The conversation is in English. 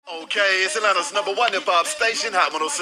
Okay, it's Atlanta's #1 hip hop station, Hot 106.